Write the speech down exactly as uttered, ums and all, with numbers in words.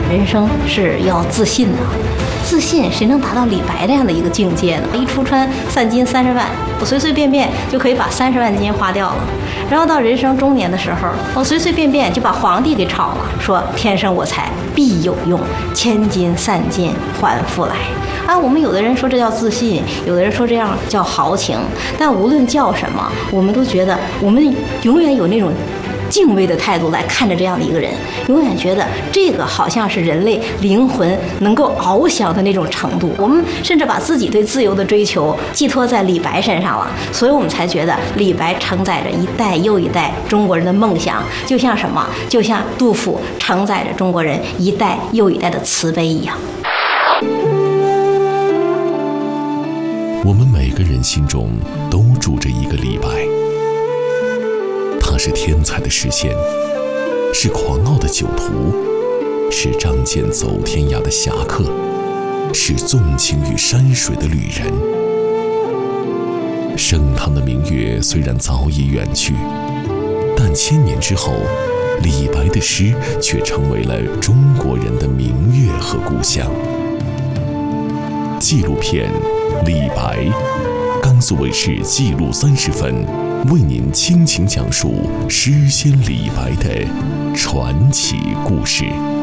人生是要自信的。自信，谁能达到李白这样的一个境界呢？一出川散金三十万，我随随便便就可以把三十万金花掉了。然后到人生中年的时候，我随随便便就把皇帝给炒了，说天生我材必有用，千金散尽还复来。啊，我们有的人说这叫自信，有的人说这样叫豪情，但无论叫什么，我们都觉得我们永远有那种敬畏的态度来看着这样的一个人，永远觉得这个好像是人类灵魂能够翱翔的那种程度。我们甚至把自己对自由的追求寄托在李白身上了，所以我们才觉得李白承载着一代又一代中国人的梦想，就像什么？就像杜甫承载着中国人一代又一代的慈悲一样。 我们每个人心中都住着一个李白，他是天才的实现，是狂傲的酒徒，是仗剑走天涯的侠客，是纵情于山水的旅人。盛唐的明月虽然早已远去，但千年之后，李白的诗却成为了中国人的明月和故乡。纪录片《李白》，甘肃卫视纪录三十分，为您倾情讲述诗仙李白的传奇故事。